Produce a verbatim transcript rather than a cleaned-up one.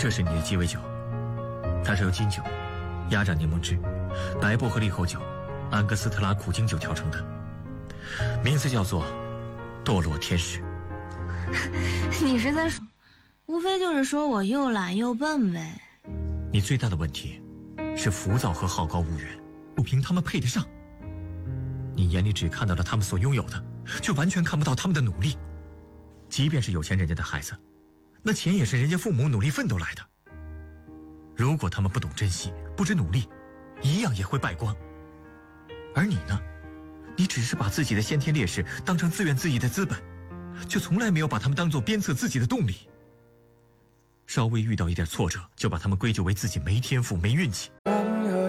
这是你的鸡尾酒，它是由金酒、压榨柠檬汁、白薄荷利口酒、安格斯特拉苦精酒调成的，名字叫做堕落天使。 你是在说，无非就是说我又懒又笨呗。 你最大的问题是浮躁和好高骛远，不凭他们配得上。你眼里只看到了他们所拥有的，却完全看不到他们的努力。即便是有钱人家的孩子，那钱也是人家父母努力奋斗来的。如果他们不懂珍惜，不知努力，一样也会败光。而你呢，你只是把自己的先天劣势当成自怨自艾的资本，却从来没有把他们当作鞭策自己的动力。稍微遇到一点挫折，就把他们归咎为自己没天赋、没运气。